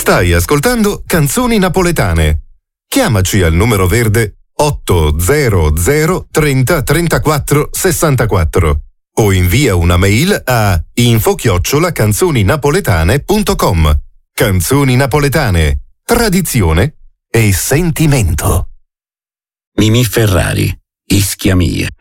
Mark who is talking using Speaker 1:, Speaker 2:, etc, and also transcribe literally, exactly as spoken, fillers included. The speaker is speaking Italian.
Speaker 1: Stai ascoltando Canzoni Napoletane. Chiamaci al numero verde otto zero zero trenta trentaquattro sessantaquattro o invia una mail a info chiocciola canzoninapoletane punto com. Canzoni Napoletane, tradizione e sentimento.
Speaker 2: Mimì Ferrari, Ischia mia.